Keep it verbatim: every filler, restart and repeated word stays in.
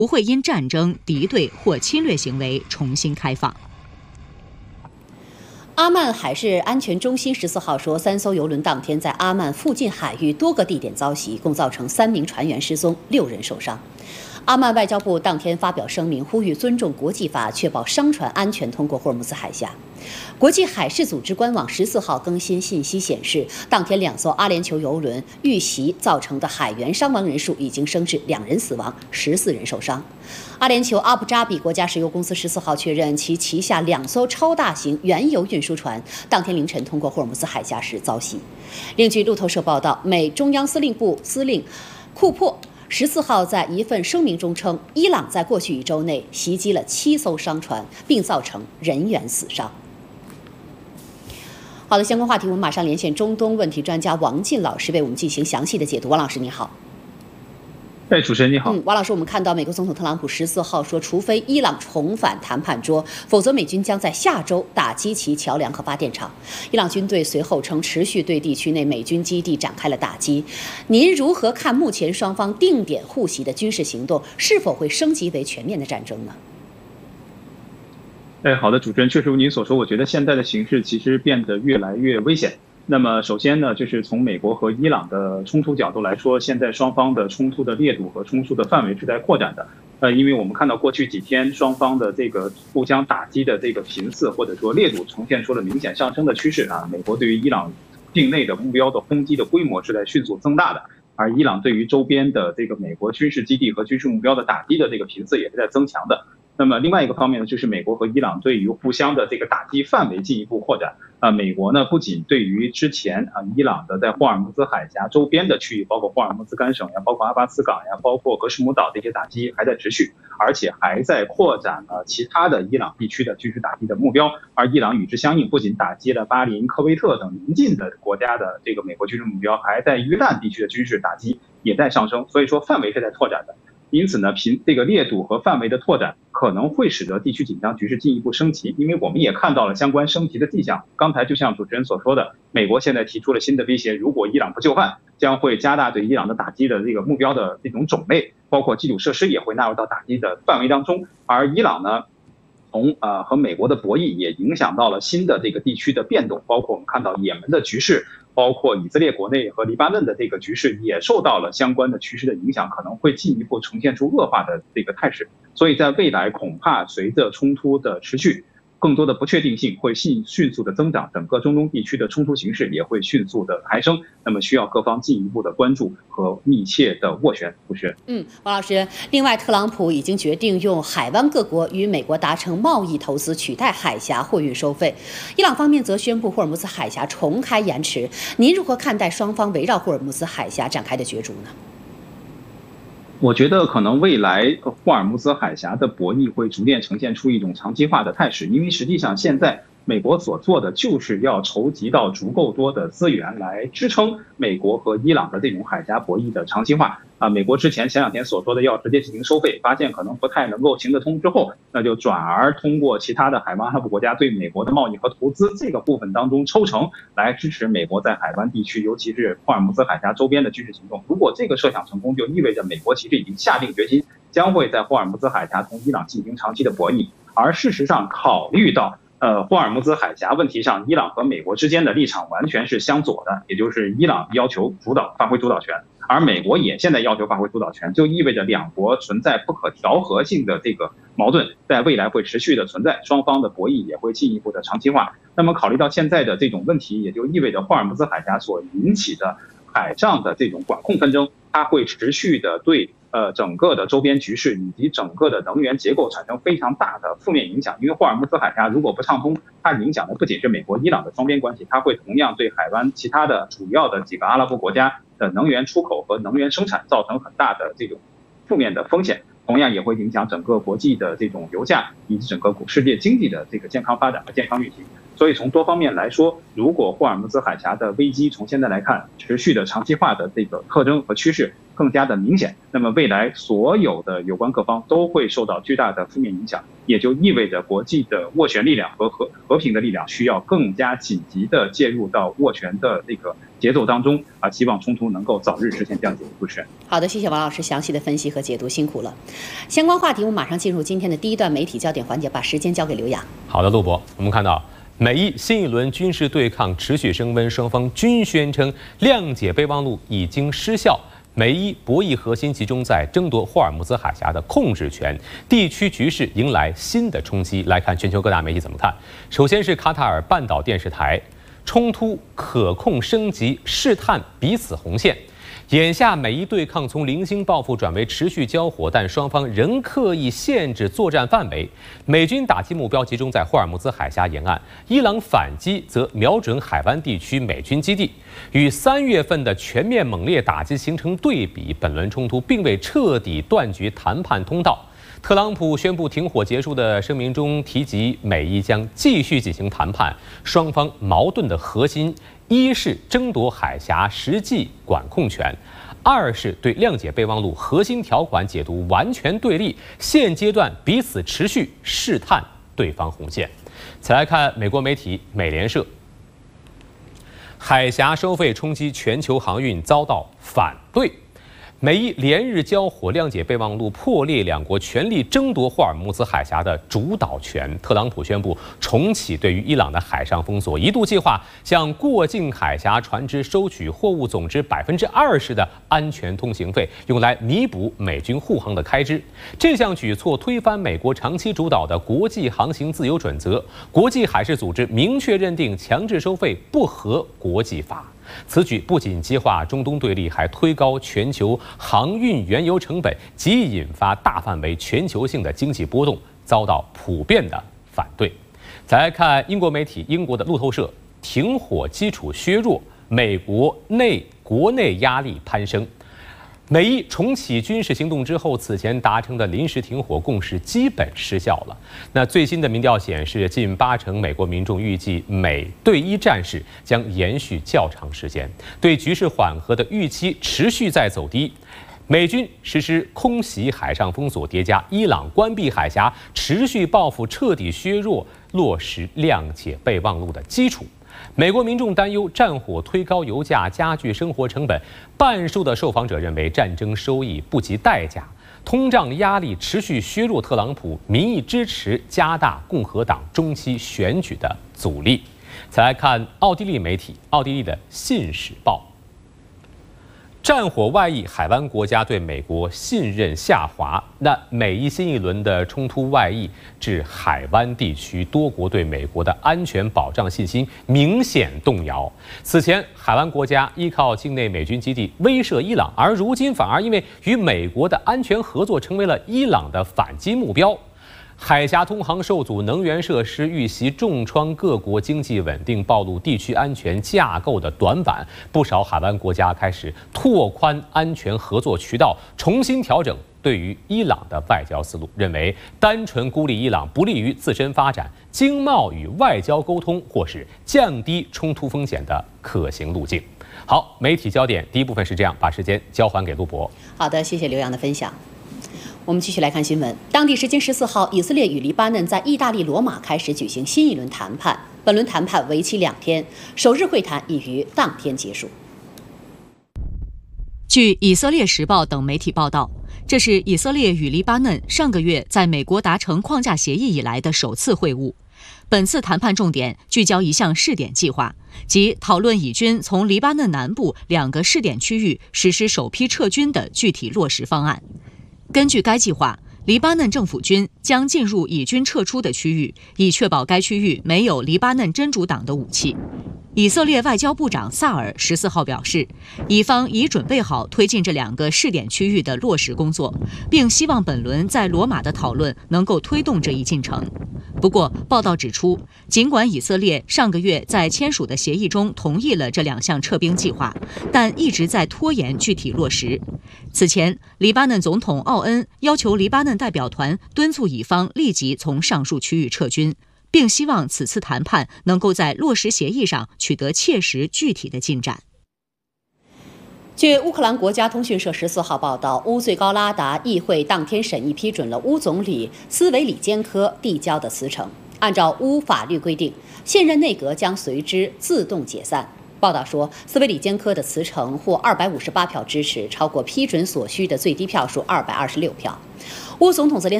不会因战争、敌对或侵略行为重新开放。 阿曼海事安全中心十四号说，三艘邮轮当天在阿曼附近海域多个地点遭袭，共造成三名船员失踪，六人受伤。阿曼外交部当天发表声明，呼吁尊重国际法，确保商船安全通过霍尔木兹海峡。国际海事组织官网十四号更新信息显示，当天两艘阿联酋邮轮遇袭造成的海员伤亡人数已经升至两人死亡，十四人受伤。阿联酋阿布扎比国家石油公司十四号确认，其旗下两艘超大型原油运输船当天凌晨通过霍尔木兹海峡时遭袭。另据路透社报道，美中央司令部司令库珀十四号在一份声明中称，伊朗在过去一周内袭击了七艘商船，并造成人员死伤。好的，相关话题我们马上连线中东问题专家王进老师为我们进行详细的解读。王老师你好。 哎，主持人你好。 嗯，王老师，我们看到美国总统特朗普十四号说，除非伊朗重返谈判桌，否则美军将在下周打击其桥梁和发电厂。伊朗军队随后称，持续对地区内美军基地展开了打击。您如何看目前双方定点互袭的军事行动，是否会升级为全面的战争呢？ 哎，好的，主持人，确实如您所说，我觉得现在的形势其实变得越来越危险。那么首先呢，就是从美国和伊朗的冲突角度来说，现在双方的冲突的烈度和冲突的范围是在扩展的。呃，因为我们看到过去几天双方的这个互相打击的这个频次或者说烈度呈现出了明显上升的趋势啊。美国对于伊朗境内的目标的轰击的规模是在迅速增大的，而伊朗对于周边的这个美国军事基地和军事目标的打击的这个频次也是在增强的。那么另外一个方面呢，就是美国和伊朗对于互相的这个打击范围进一步扩展。啊，美国呢不仅对于之前啊伊朗的在霍尔木兹海峡周边的区域，包括霍尔木兹干省呀，包括阿巴斯港呀，包括格什姆岛这些打击还在持续，而且还在扩展了其他的伊朗地区的军事打击的目标。而伊朗与之相应，不仅打击了巴林、科威特等邻近的国家的这个美国军事目标，还在约旦地区的军事打击也在上升，所以说范围是在拓展的。因此呢，凭这个烈度和范围的拓展，可能会使得地区紧张局势进一步升级。因为我们也看到了相关升级的迹象。刚才就像主持人所说的，美国现在提出了新的威胁，如果伊朗不就范，将会加大对伊朗的打击的这个目标的这种种类，包括基础设施也会纳入到打击的范围当中。而伊朗呢，从呃和美国的博弈也影响到了新的这个地区的变动，包括我们看到也门的局势，包括以色列国内和黎巴嫩的这个局势也受到了相关的趋势的影响，可能会进一步呈现出恶化的这个态势。所以在未来恐怕随着冲突的持续，更多的不确定性会迅迅速的增长，整个中东地区的冲突形势也会迅速的抬升，那么需要各方进一步的关注和密切的斡旋。主持人， 嗯，王老师，另外，特朗普已经决定用海湾各国与美国达成贸易投资取代海峡货运收费，伊朗方面则宣布霍尔木兹海峡重开延迟。您如何看待双方围绕霍尔木兹海峡展开的角逐呢？ 我觉得可能未来霍尔木兹海峡的博弈会逐渐呈现出一种长期化的态势，因为实际上现在美国所做的就是要筹集到足够多的资源来支撑美国和伊朗的这种海峡博弈的长期化。啊，美国之前前两天所说的要直接进行收费，发现可能不太能够行得通之后，那就转而通过其他的海湾阿拉伯国家对美国的贸易和投资这个部分当中抽成，来支持美国在海湾地区，尤其是霍尔木兹海峡周边的军事行动。如果这个设想成功，就意味着美国其实已经下定决心，将会在霍尔木兹海峡同伊朗进行长期的博弈。而事实上，考虑到呃，霍尔木兹海峡问题上，伊朗和美国之间的立场完全是相左的，也就是伊朗要求主导发挥主导权，而美国也现在要求发挥主导权，就意味着两国存在不可调和性的这个矛盾，在未来会持续的存在，双方的博弈也会进一步的长期化。那么考虑到现在的这种问题，也就意味着霍尔木兹海峡所引起的海上的这种管控纷争，它会持续的对呃，整个的周边局势以及整个的能源结构产生非常大的负面影响。因为霍尔木兹海峡如果不畅通，它影响的不仅是美国、伊朗的双边关系，它会同样对海湾其他的主要的几个阿拉伯国家的能源出口和能源生产造成很大的这种负面的风险，同样也会影响整个国际的这种油价以及整个世界经济的这个健康发展和健康运行。所以从多方面来说，如果霍尔木兹海峡的危机从现在来看持续的长期化的这个特征和趋势， 更加的明显，那么未来所有的有关各方都会受到巨大的负面影响，也就意味着国际的斡旋力量和和和平的力量需要更加紧急的介入到斡旋的这个节奏当中啊，希望冲突能够早日实现降级。主持人， 好的，谢谢王老师详细的分析和解读，辛苦了。相关话题我们马上进入今天的第一段媒体焦点环节，把时间交给刘洋。 好的，陆博，我们看到美伊新一轮军事对抗持续升温，双方均宣称谅解备忘录已经失效。美伊博弈核心集中在争夺霍尔木兹海峡的控制权，地区局势迎来新的冲击。来看全球各大媒体怎么看。首先是卡塔尔半岛电视台，冲突可控升级，试探彼此红线。眼下美伊对抗从零星报复转为持续交火，但双方仍刻意限制作战范围。美军打击目标集中在霍尔木兹海峡沿岸，伊朗反击则瞄准海湾地区美军基地。与三月份的全面猛烈打击形成对比，本轮冲突并未彻底断绝谈判通道。特朗普宣布停火结束的声明中提及，美伊将继续进行谈判，双方矛盾的核心。一是争夺海峡实际管控权，二是对谅解备忘录核心条款解读完全对立，现阶段彼此持续试探对方红线。再来看美国媒体美联社，海峡收费冲击全球航运遭到反对。美伊连日交火，谅解备忘录破裂，两国全力争夺霍尔木兹海峡的主导权。特朗普宣布重启对于伊朗的海上封锁，一度计划向过境海峡船只收取货物总值百分之二十的安全通行费，用来弥补美军护航的开支。这项举措推翻美国长期主导的国际航行自由准则，国际海事组织明确认定强制收费不合国际法。此举不仅激化中东对立，还推高全球航运原油成本，极易引发大范围全球性的经济波动，遭到普遍的反对。再来看英国媒体，英国的路透社，停火基础削弱，美国内国内压力攀升。美伊重启军事行动之后，此前达成的临时停火共识基本失效了。那最新的民调显示，近八成美国民众预计美对伊战事将延续较长时间，对局势缓和的预期持续在走低。美军实施空袭、海上封锁叠加伊朗关闭海峡，持续报复彻底削弱落实谅解备忘录的基础。美国民众担忧战火推高油价，加剧生活成本。半数的受访者认为战争收益不及代价，通胀压力持续削弱特朗普民意支持，加大共和党中期选举的阻力。再来看奥地利媒体，奥地利的《信使报》。战火外溢，海湾国家对美国信任下滑。那美伊新一轮的冲突外溢至海湾地区，多国对美国的安全保障信心明显动摇。此前，海湾国家依靠境内美军基地威慑伊朗，而如今反而因为与美国的安全合作，成为了伊朗的反击目标。海峡通航受阻，能源设施遇袭，重创各国经济稳定，暴露地区安全架构的短板。不少海湾国家开始拓宽安全合作渠道，重新调整对于伊朗的外交思路，认为单纯孤立伊朗不利于自身发展，经贸与外交沟通或是降低冲突风险的可行路径。好，媒体焦点第一部分是这样，把时间交还给陆博。 好的，谢谢刘洋的分享。我们继续来看新闻。当地时间十四号，以色列与黎巴嫩在意大利罗马开始举行新一轮谈判。本轮谈判为期两天，首日会谈已于当天结束。 据以色列时报等媒体报道，这是以色列与黎巴嫩上个月在美国达成框架协议以来的首次会晤。本次谈判重点聚焦一项试点计划，即讨论以军从黎巴嫩南部两个试点区域实施首批撤军的具体落实方案。根据该计划，黎巴嫩政府军将进入以军撤出的区域，以确保该区域没有黎巴嫩真主党的武器。以色列外交部长萨尔十四号表示，以方已准备好推进这两个试点区域的落实工作，并希望本轮在罗马的讨论能够推动这一进程。不过，报道指出，尽管以色列上个月在签署的协议中同意了这两项撤兵计划，但一直在拖延具体落实。此前，黎巴嫩总统奥恩要求黎巴嫩代表团敦促以方立即从上述区域撤军，并希望此次谈判能够在落实协议上取得切实具体的进展。 据乌克兰国家通讯社十四号报道，乌最高拉达议会当天审议批准了乌总理斯维里坚科递交的辞呈。按照乌法律规定，现任内阁将随之自动解散。报道说，斯维里坚科的辞呈获二百五十八票支持，超过批准所需的最低票数二百二十六票。乌总统泽连